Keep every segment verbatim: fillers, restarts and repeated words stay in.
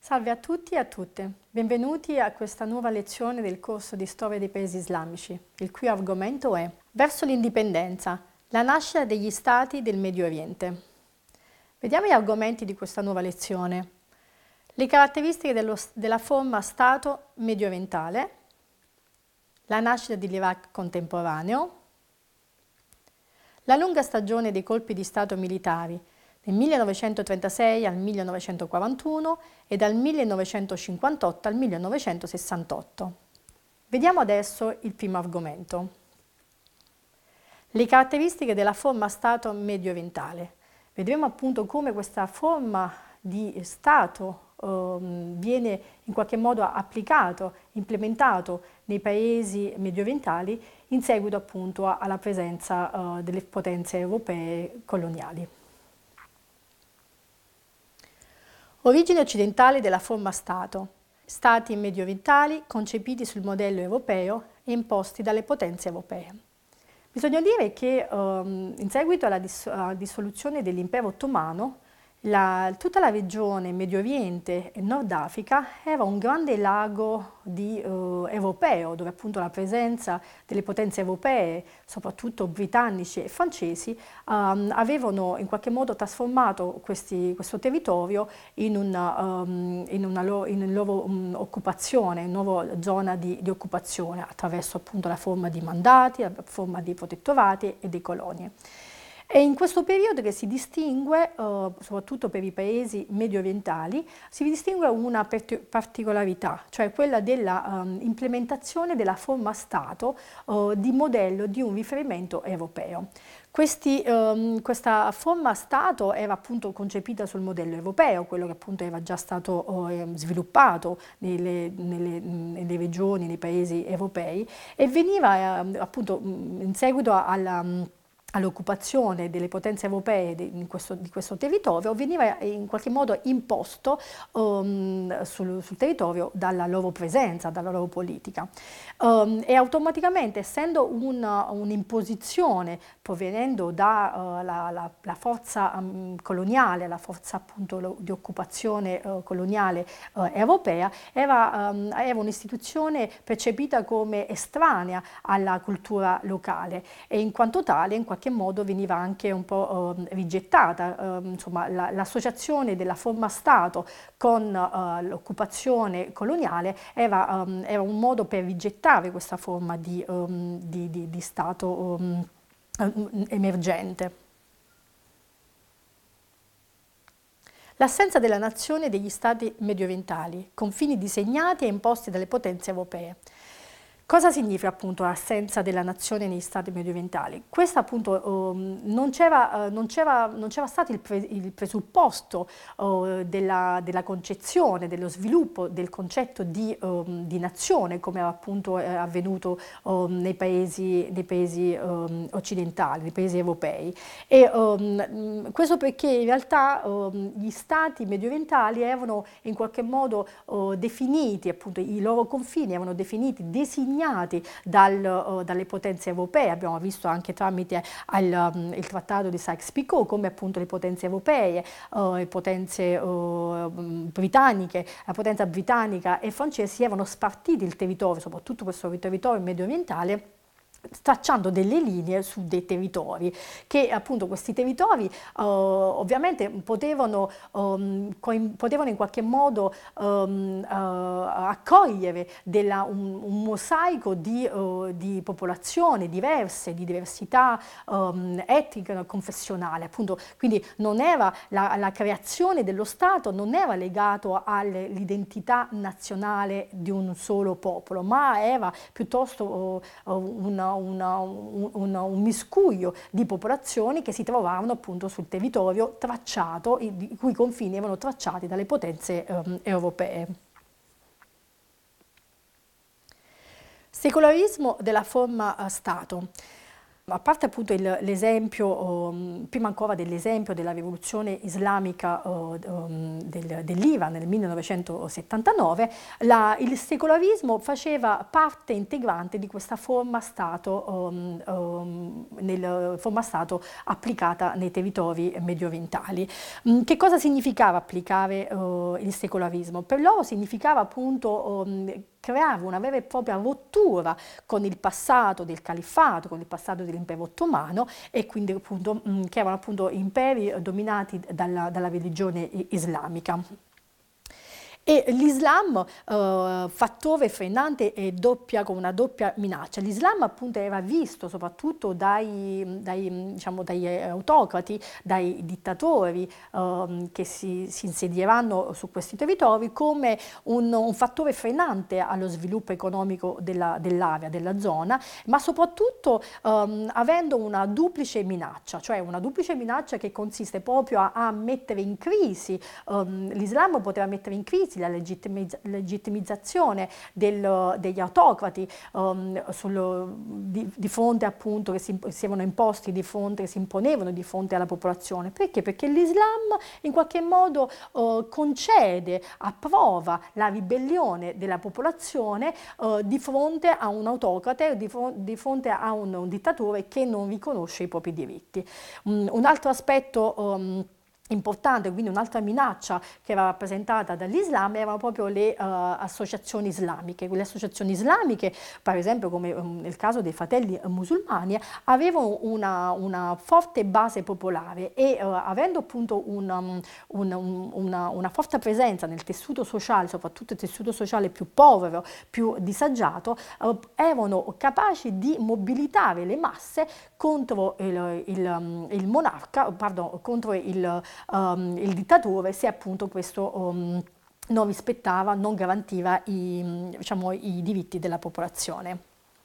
Salve a tutti e a tutte, benvenuti a questa nuova lezione del corso di Storia dei Paesi Islamici, il cui argomento è Verso l'indipendenza, la nascita degli Stati del Medio Oriente. Vediamo gli argomenti di questa nuova lezione. Le caratteristiche dello, della forma Stato medio-orientale, la nascita dell'Iraq contemporaneo, la lunga stagione dei colpi di Stato militari, nel millenovecentotrentasei al millenovecentoquarantuno e dal millenovecentocinquantotto al millenovecentosessantotto. Vediamo adesso il primo argomento. Le caratteristiche della forma Stato medio-orientale. Vedremo appunto come questa forma di Stato eh, viene in qualche modo applicato, implementato nei paesi medio-orientali in seguito appunto alla presenza eh, delle potenze europee coloniali. Origine occidentale della forma Stato. Stati medio-orientali concepiti sul modello europeo e imposti dalle potenze europee. Bisogna dire che um, in seguito alla, dis alla dissoluzione dell'impero ottomano, la, tutta la regione Medio Oriente e Nord Africa era un grande lago di, uh, europeo, dove appunto la presenza delle potenze europee, soprattutto britannici e francesi, um, avevano in qualche modo trasformato questi, questo territorio in una, um, in una loro, in loro um, occupazione, in una nuova zona di, di occupazione, attraverso appunto la forma di mandati, la forma di protettorati e di colonie. È in questo periodo che si distingue, eh, soprattutto per i paesi medio-orientali, si distingue una particolarità, cioè quella della um, implementazione della forma Stato uh, di modello di un riferimento europeo. Questi, um, questa forma Stato era appunto concepita sul modello europeo, quello che appunto era già stato uh, sviluppato nelle, nelle, nelle regioni, nei paesi europei, e veniva uh, appunto in seguito alla um, all'occupazione delle potenze europee di questo, di questo territorio, veniva in qualche modo imposto um, sul, sul territorio dalla loro presenza, dalla loro politica. Um, e automaticamente, essendo un'imposizione un provenendo dalla uh, la, la forza um, coloniale, la forza appunto lo, di occupazione uh, coloniale uh, europea, era, um, era un'istituzione percepita come estranea alla cultura locale e in quanto tale, in qualche modo veniva anche un po' uh, rigettata, uh, insomma l'associazione della forma Stato con uh, l'occupazione coloniale era, um, era un modo per rigettare questa forma di, um, di, di, di Stato um, emergente. L'assenza della nazione degli Stati medio-orientali, confini disegnati e imposti dalle potenze europee. Cosa significa appunto l'assenza della nazione negli Stati medio-orientali? Questo appunto um, non c'era uh, stato il, pre, il presupposto uh, della, della concezione, dello sviluppo del concetto di, um, di nazione, come appunto è avvenuto um, nei paesi, nei paesi um, occidentali, nei paesi europei. E um, questo perché in realtà um, gli Stati medio-orientali erano in qualche modo uh, definiti, appunto i loro confini erano definiti, designati Dal, uh, dalle potenze europee. Abbiamo visto anche tramite al, um, il trattato di Sykes-Picot come appunto le potenze europee, uh, le potenze uh, britanniche, la potenza britannica e francese erano spartiti il territorio, soprattutto questo territorio medio-orientale, tracciando delle linee su dei territori, che appunto questi territori uh, ovviamente potevano, um, potevano in qualche modo um, uh, accogliere della, un, un mosaico di, uh, di popolazioni diverse, di diversità um, etnica e confessionale, appunto, quindi non era la, la creazione dello Stato non era legato all'identità nazionale di un solo popolo, ma era piuttosto uh, una Una, un, un miscuglio di popolazioni che si trovavano appunto sul territorio tracciato, i cui confini erano tracciati dalle potenze um, europee. Secolarismo della forma uh, Stato. A parte appunto l'esempio, um, prima ancora dell'esempio della rivoluzione islamica uh, um, del, dell'Iran nel millenovecentosettantanove, la, il secolarismo faceva parte integrante di questa forma Stato, um, um, nel, forma Stato applicata nei territori mediorientali. Um, che cosa significava applicare uh, il secolarismo? Per loro significava appunto um, creava una vera e propria rottura con il passato del califfato, con il passato dell'impero ottomano, e quindi appunto mh, che erano appunto imperi dominati dalla, dalla religione islamica. E l'Islam, eh, fattore frenante e doppia, con una doppia minaccia. L'Islam appunto era visto soprattutto dai, dai, diciamo, dagli autocrati, dai dittatori eh, che si, si insedieranno su questi territori come un, un fattore frenante allo sviluppo economico della, dell'area, della zona, ma soprattutto ehm, avendo una duplice minaccia, cioè una duplice minaccia che consiste proprio a, a mettere in crisi, ehm, l'Islam poteva mettere in crisi la legittimizz legittimizzazione del, degli autocrati um, sul, di, di fronte appunto che si, si erano imposti di fronte, che si imponevano di fronte alla popolazione. Perché? Perché l'Islam in qualche modo uh, concede, approva la ribellione della popolazione uh, di fronte a un autocrate, di, fron di fronte a un, un dittatore che non riconosce i propri diritti. Um, un altro aspetto um, importante, quindi un'altra minaccia che era rappresentata dall'Islam erano proprio le uh, associazioni islamiche. Quelle associazioni islamiche, per esempio come um, nel caso dei fratelli musulmani, avevano una, una forte base popolare e uh, avendo appunto un, um, un, un, una, una forte presenza nel tessuto sociale, soprattutto il tessuto sociale più povero, più disagiato, uh, erano capaci di mobilitare le masse contro il, il, um, il monarca, pardon, contro il Um, il dittatore, se appunto questo um, non rispettava, non garantiva i, diciamo, i diritti della popolazione.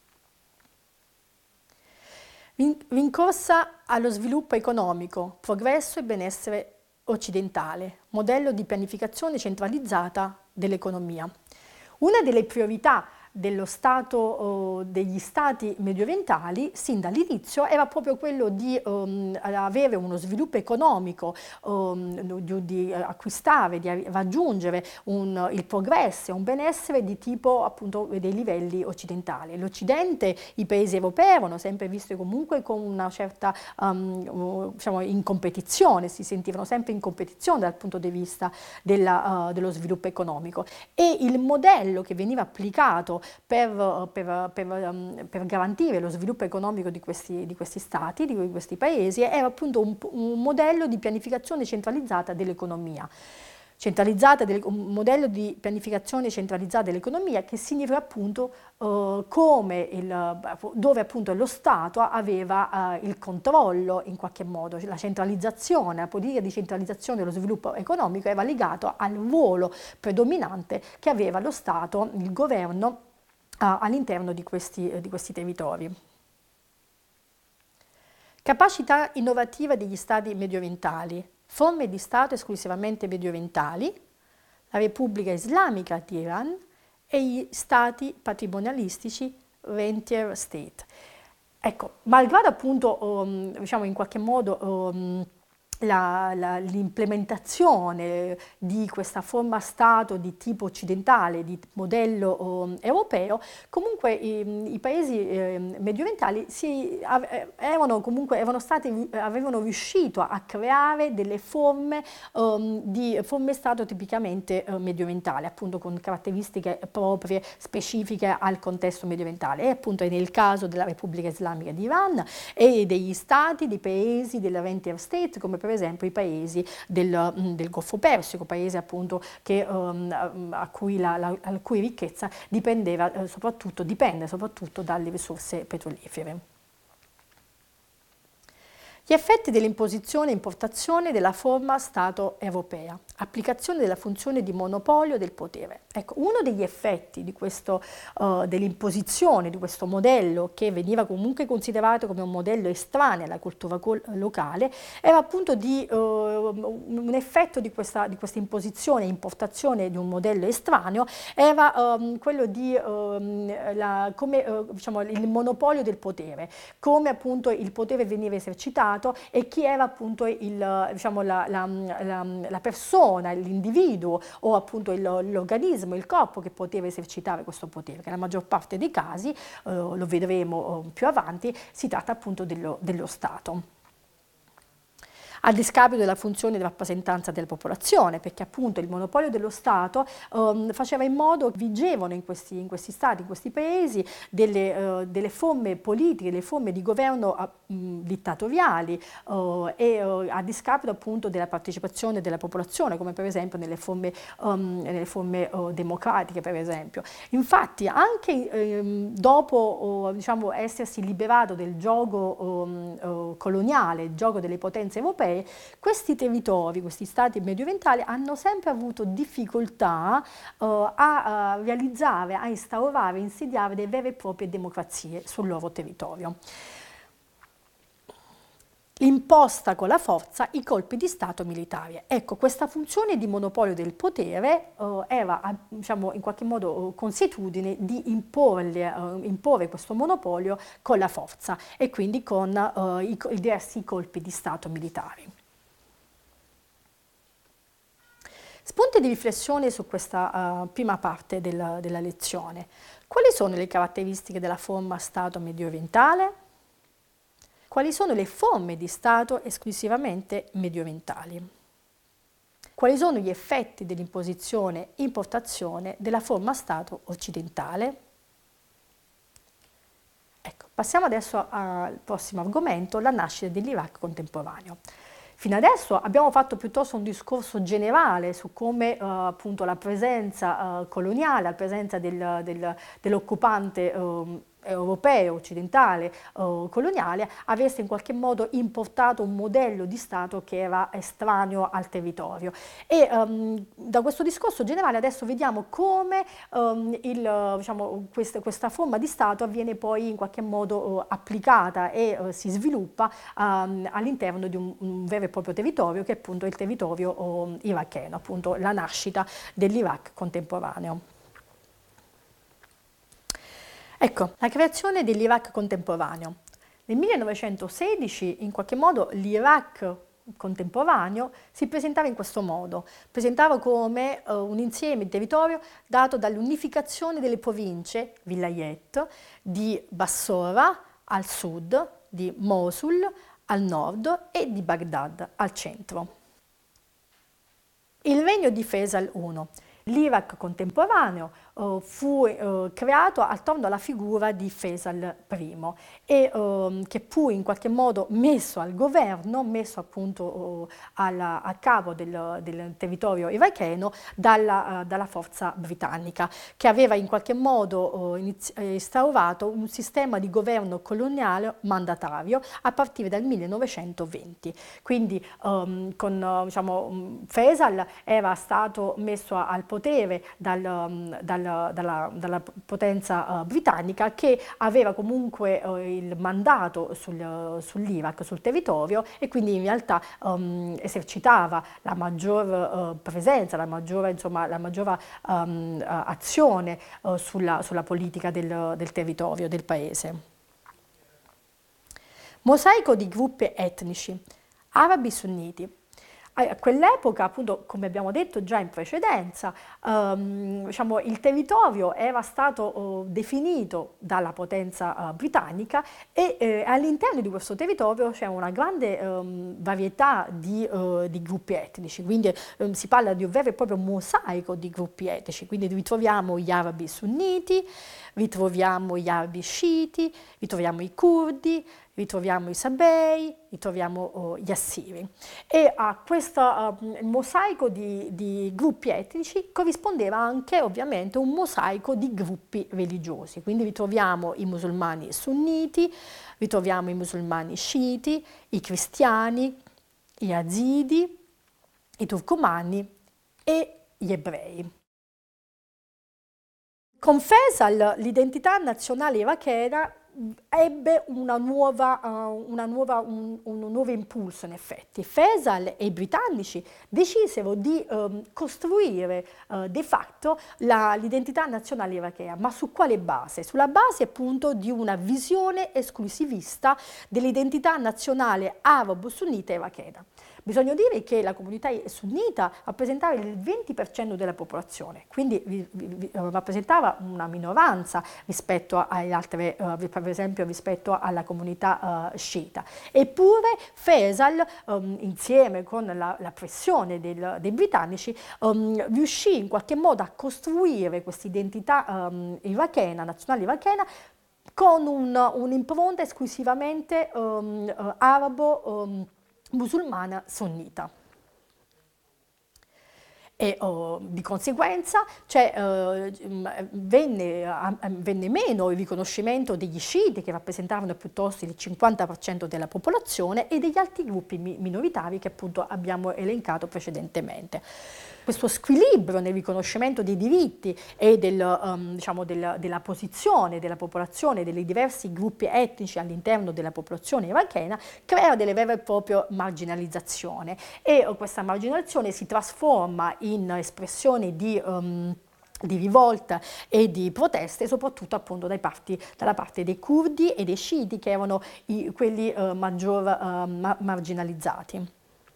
Rincorsa allo sviluppo economico, progresso e benessere occidentale, modello di pianificazione centralizzata dell'economia. Una delle priorità dello Stato, oh, degli stati mediorientali sin dall'inizio era proprio quello di um, avere uno sviluppo economico, um, di, di acquistare, di raggiungere un, il progresso e un benessere di tipo appunto dei livelli occidentali. L'Occidente, i paesi europei erano sempre visti comunque con una certa um, diciamo, in competizione, si sentivano sempre in competizione dal punto di vista della, uh, dello sviluppo economico, e il modello che veniva applicato Per, per, per, per garantire lo sviluppo economico di questi, di questi stati, di questi paesi, era appunto un, un modello di pianificazione centralizzata dell'economia. Centralizzata del, un modello di pianificazione centralizzata dell'economia che significa appunto uh, come il, dove appunto lo Stato aveva uh, il controllo in qualche modo, la centralizzazione, la politica di centralizzazione dello sviluppo economico era legato al ruolo predominante che aveva lo Stato, il governo, all'interno di questi, di questi territori. Capacità innovativa degli stati mediorientali, forme di Stato esclusivamente mediorientali, la Repubblica Islamica di Iran e gli stati patrimonialistici rentier state. Ecco, malgrado appunto, um, diciamo in qualche modo, um, l'implementazione di questa forma Stato di tipo occidentale, di modello um, europeo, comunque i, i paesi eh, mediorientali si, erano comunque, erano stati, avevano riuscito a creare delle forme um, di forme Stato tipicamente uh, mediorientali, appunto con caratteristiche proprie, specifiche al contesto mediorientale. E appunto è nel caso della Repubblica Islamica di Iran e degli stati, dei paesi della rentier state, come per per esempio i paesi del, del Golfo Persico, paesi appunto che, um, a, cui la, la, la cui ricchezza dipendeva, eh, soprattutto, dipende soprattutto dalle risorse petrolifere. Gli effetti dell'imposizione e importazione della forma Stato europea, applicazione della funzione di monopolio del potere. Ecco, uno degli effetti di questo, uh, dell'imposizione di questo modello, che veniva comunque considerato come un modello estraneo alla cultura locale, era appunto di, uh, un effetto di questa, di questa imposizione e importazione di un modello estraneo, era um, quello di um, la, come, uh, diciamo, il monopolio del potere, come appunto il potere veniva esercitato e chi era appunto il, diciamo, la, la, la, la persona, l'individuo o appunto l'organismo, il corpo che poteva esercitare questo potere, che nella maggior parte dei casi, eh, lo vedremo più avanti, si tratta appunto dello, dello Stato. A discapito della funzione di rappresentanza della popolazione, perché appunto il monopolio dello Stato um, faceva in modo che vigevano in questi, in questi stati, in questi paesi, delle, uh, delle forme politiche, delle forme di governo uh, dittatoriali uh, e uh, a discapito appunto della partecipazione della popolazione, come per esempio nelle forme, um, nelle forme uh, democratiche, per esempio. Infatti anche um, dopo uh, diciamo, essersi liberato del gioco um, uh, coloniale, il gioco delle potenze europee, questi territori, questi stati mediorientali hanno sempre avuto difficoltà uh, a uh, realizzare, a instaurare, a insediare delle vere e proprie democrazie sul loro territorio. Imposta con la forza i colpi di Stato militari. Ecco, questa funzione di monopolio del potere uh, era, diciamo, in qualche modo uh, consuetudine di imporle, uh, imporre questo monopolio con la forza e quindi con uh, i, i diversi colpi di Stato militari. Spunti di riflessione su questa uh, prima parte del, della lezione. Quali sono le caratteristiche della forma Stato mediorientale? Quali sono le forme di Stato esclusivamente mediorientali? Quali sono gli effetti dell'imposizione e importazione della forma Stato occidentale? Ecco, passiamo adesso al prossimo argomento, la nascita dell'Iraq contemporaneo. Fino adesso abbiamo fatto piuttosto un discorso generale su come uh, appunto la presenza uh, coloniale, la presenza del, del, dell'occupante uh, europeo, occidentale, uh, coloniale, avesse in qualche modo importato un modello di Stato che era estraneo al territorio. E um, da questo discorso generale adesso vediamo come um, il, diciamo, questa, questa forma di Stato avviene poi in qualche modo uh, applicata e uh, si sviluppa um, all'interno di un, un vero e proprio territorio che è appunto il territorio uh, iracheno, appunto la nascita dell'Iraq contemporaneo. Ecco, la creazione dell'Iraq contemporaneo. Nel millenovecentosedici, in qualche modo, l'Iraq contemporaneo si presentava in questo modo, presentava come uh, un insieme di territorio dato dall'unificazione delle province, vilayet, di Bassora al sud, di Mosul al nord e di Baghdad al centro. Il regno di Faisal I. L'Iraq contemporaneo uh, fu uh, creato attorno alla figura di Faisal I e uh, che fu in qualche modo messo al governo, messo appunto uh, alla, a capo del, del territorio iracheno dalla, uh, dalla forza britannica, che aveva in qualche modo uh, instaurato un sistema di governo coloniale mandatario a partire dal millenovecentoventi. Quindi um, con uh, diciamo, Faisal era stato messo al potere Dal, dal, dalla, dalla potenza uh, britannica, che aveva comunque uh, il mandato sul, sull'Iraq, sul territorio, e quindi in realtà um, esercitava la maggior uh, presenza, la maggiore, insomma, la maggiore um, uh, azione uh, sulla, sulla politica del, del territorio, del paese. Mosaico di gruppi etnici, arabi sunniti. A quell'epoca, appunto, come abbiamo detto già in precedenza, um, diciamo, il territorio era stato uh, definito dalla potenza uh, britannica e eh, all'interno di questo territorio c'è una grande um, varietà di, uh, di gruppi etnici, quindi um, si parla di un vero e proprio mosaico di gruppi etnici, quindi ritroviamo gli arabi sunniti, ritroviamo gli arabi sciiti, ritroviamo i curdi, ritroviamo i Sabei, ritroviamo oh, gli Assiri. E a questo uh, mosaico di, di gruppi etnici corrispondeva anche ovviamente un mosaico di gruppi religiosi. Quindi ritroviamo i musulmani sunniti, ritroviamo i musulmani sciiti, i cristiani, i yazidi, i turcomani e gli ebrei. Con Faisal l'identità nazionale irachena ebbe una nuova, uh, una nuova, un, un nuovo impulso in effetti. Faisal e i britannici decisero di um, costruire uh, de facto l'identità nazionale irachena, ma su quale base? Sulla base appunto di una visione esclusivista dell'identità nazionale arabo-sunnita irachena. Bisogna dire che la comunità sunnita rappresentava il venti per cento della popolazione, quindi vi, vi, rappresentava una minoranza rispetto alle altre, uh, per esempio rispetto alla comunità uh, sciita. Eppure Faisal, um, insieme con la, la pressione del, dei britannici, um, riuscì in qualche modo a costruire questa identità um, irachena, nazionale irachena, con un'impronta un esclusivamente um, uh, arabo, um, musulmana sunnita. E oh, di conseguenza cioè, eh, venne, eh, venne meno il riconoscimento degli sciiti, che rappresentavano piuttosto il cinquanta per cento della popolazione, e degli altri gruppi mi minoritari che appunto abbiamo elencato precedentemente. Questo squilibrio nel riconoscimento dei diritti e del, um, diciamo del, della posizione della popolazione, dei diversi gruppi etnici all'interno della popolazione irachena, crea delle vere e proprie marginalizzazioni, e uh, questa marginalizzazione si trasforma in espressione di um, di rivolta e di proteste, soprattutto appunto dai parti, dalla parte dei curdi e dei sciiti, che erano i, quelli uh, maggior uh, ma marginalizzati.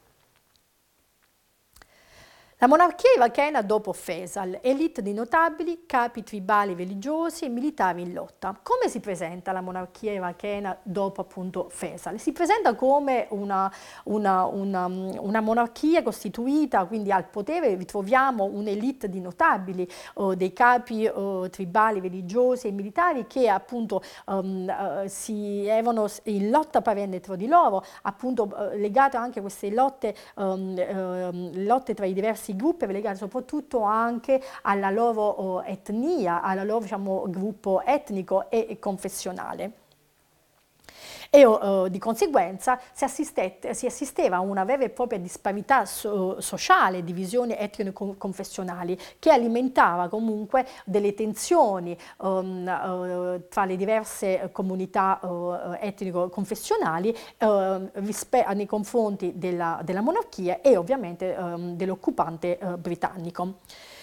La monarchia irachena dopo Faisal, elite di notabili, capi tribali religiosi e militari in lotta. Come si presenta la monarchia irachena dopo appunto Faisal? Si presenta come una, una, una, una monarchia costituita, quindi al potere ritroviamo un'elite di notabili, oh, dei capi oh, tribali religiosi e militari che appunto um, uh, si erano in lotta perenne tra di loro, appunto uh, legate anche a queste lotte, um, uh, lotte tra i diversi gruppi, legati soprattutto anche alla loro oh, etnia, al loro diciamo, gruppo etnico e, e confessionale. E uh, di conseguenza si, si assisteva a una vera e propria disparità so sociale, divisioni etnico-confessionali, che alimentava comunque delle tensioni um, uh, tra le diverse comunità uh, etnico-confessionali uh, nei confronti della, della monarchia e ovviamente um, dell'occupante uh, britannico.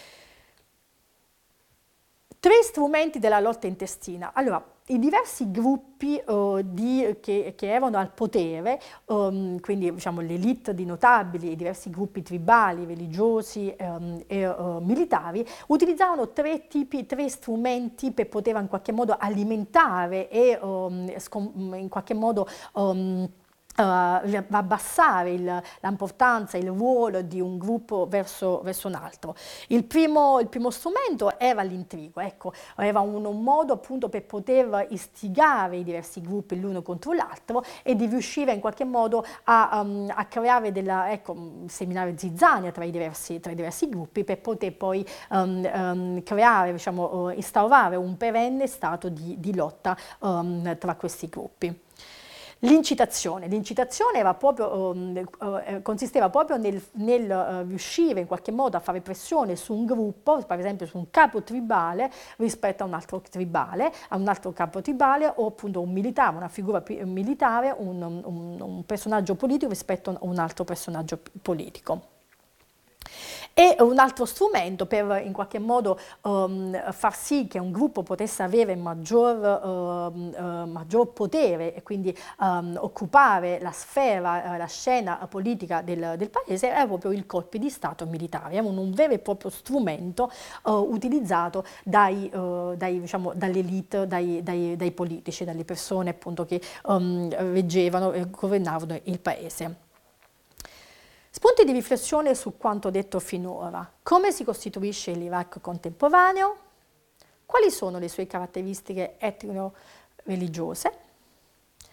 Tre strumenti della lotta intestina. Allora, i diversi gruppi uh, di, che, che erano al potere, um, quindi diciamo, l'elite di notabili, i diversi gruppi tribali, religiosi um, e uh, militari, utilizzavano tre tipi, tre strumenti per poter in qualche modo alimentare e um, in qualche modo um, Uh, abbassare l'importanza, il, il ruolo di un gruppo verso, verso un altro. Il primo, il primo strumento era l'intrigo, ecco, era un, un modo appunto per poter istigare i diversi gruppi l'uno contro l'altro e di riuscire in qualche modo a, um, a creare della, ecco, seminare zizzania tra i diversi, tra i diversi gruppi per poter poi um, um, creare, diciamo, uh, instaurare un perenne stato di, di lotta um, tra questi gruppi. L'incitazione, l'incitazione era proprio, um, uh, consisteva proprio nel, nel uh, riuscire in qualche modo a fare pressione su un gruppo, per esempio su un capo tribale rispetto a un altro tribale, a un altro capo tribale o appunto un militare, una figura militare, un, un, un personaggio politico rispetto a un altro personaggio politico. E un altro strumento per in qualche modo um, far sì che un gruppo potesse avere maggior, uh, uh, maggior potere e quindi um, occupare la sfera, uh, la scena politica del, del paese, era proprio il colpo di Stato militare, era un, un vero e proprio strumento uh, utilizzato dai, uh, dai, diciamo, dall'elite, dai, dai, dai politici, dalle persone appunto che um, reggevano e governavano il paese. Spunti di riflessione su quanto detto finora. Come si costituisce l'Iraq contemporaneo? Quali sono le sue caratteristiche etnico-religiose?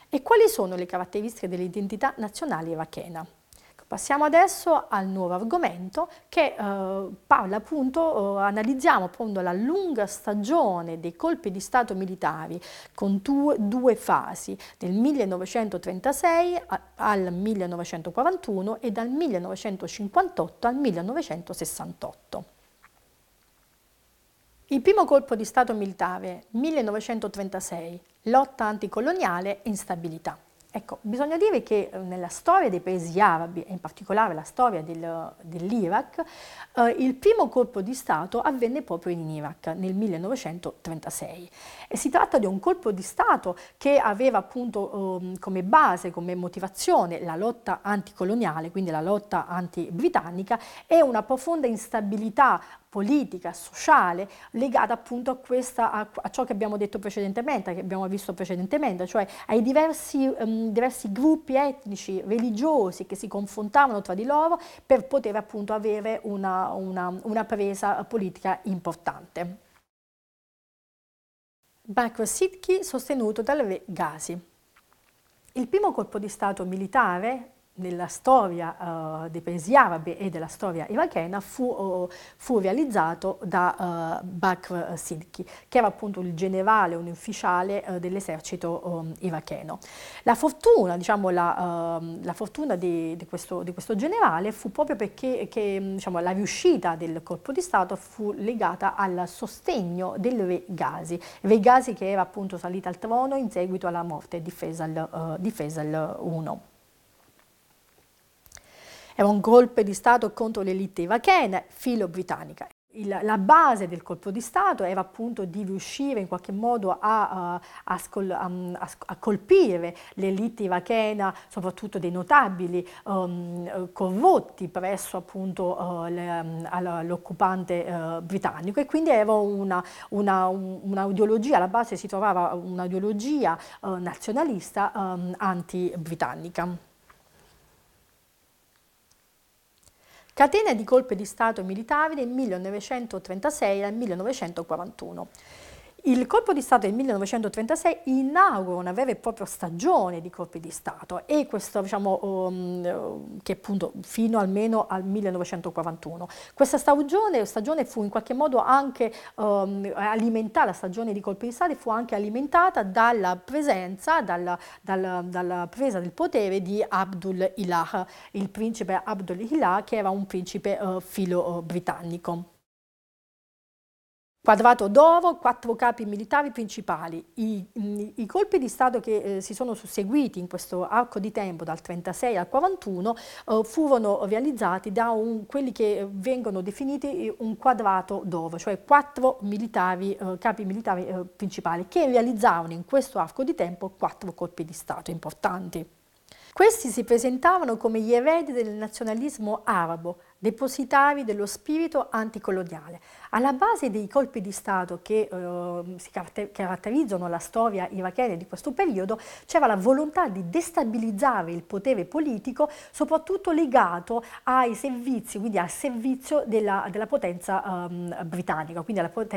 E quali sono le caratteristiche dell'identità nazionale irachena? Passiamo adesso al nuovo argomento che eh, parla appunto, eh, analizziamo appunto la lunga stagione dei colpi di Stato militari con due, due fasi, del millenovecentotrentasei al millenovecentoquarantuno e dal millenovecentocinquantotto al millenovecentosessantotto. Il primo colpo di Stato militare, millenovecentotrentasei, lotta anticoloniale e instabilità. Ecco, bisogna dire che nella storia dei paesi arabi, e in particolare la storia del, dell'Iraq, eh, il primo colpo di Stato avvenne proprio in Iraq nel millenovecentotrentasei. E si tratta di un colpo di Stato che aveva appunto eh, come base, come motivazione la lotta anticoloniale, quindi la lotta anti-britannica, e una profonda instabilità politica, sociale, legata appunto a, questa, a, a ciò che abbiamo detto precedentemente, che abbiamo visto precedentemente, cioè ai diversi, um, diversi gruppi etnici, religiosi che si confrontavano tra di loro per poter appunto avere una, una, una presa politica importante. Bakr Siddiqui sostenuto dal re Ghazi. Il primo colpo di Stato militare nella storia uh, dei paesi arabi e della storia irachena fu, uh, fu realizzato da uh, Bakr Siddiqui, che era appunto il generale, un ufficiale uh, dell'esercito um, iracheno. La fortuna, diciamo, la, uh, la fortuna di, di, questo, di questo generale fu proprio perché che, diciamo, la riuscita del colpo di Stato fu legata al sostegno del re Ghazi, re Ghazi che era appunto salito al trono in seguito alla morte di Faisal, uh, di Faisal I. Era un colpo di Stato contro l'elite irachena, filo-britannica. La base del colpo di Stato era appunto di riuscire in qualche modo a, a, a, a colpire l'elite irachena, soprattutto dei notabili um, corrotti presso appunto uh, l'occupante uh, britannico, e quindi era una, una, una ideologia, alla base si trovava un'ideologia uh, nazionalista um, anti-britannica. Catena di colpi di Stato militari del millenovecentotrentasei al millenovecentoquarantuno. Il colpo di Stato del millenovecentotrentasei inaugura una vera e propria stagione di colpi di Stato, e questo, diciamo, um, che appunto fino almeno al millenovecentoquarantuno. Questa stagione, stagione fu in qualche modo anche um, alimentata, la stagione di colpi di Stato fu anche alimentata dalla presenza, dalla, dalla, dalla presa del potere di Abdul Ilah, il principe Abdul Ilah, che era un principe uh, filo uh, britannico. Quadrato d'oro, quattro capi militari principali. I, i, i colpi di Stato che eh, si sono susseguiti in questo arco di tempo dal trentasei al quarantuno eh, furono realizzati da un, quelli che vengono definiti un quadrato d'oro, cioè quattro militari, eh, capi militari eh, principali che realizzarono in questo arco di tempo quattro colpi di Stato importanti. Questi si presentavano come gli eredi del nazionalismo arabo, depositari dello spirito anticoloniale. Alla base dei colpi di Stato che eh, si caratterizzano la storia irachena di questo periodo c'era la volontà di destabilizzare il potere politico, soprattutto legato ai servizi, quindi al servizio della, della potenza um, britannica, quindi alla potenza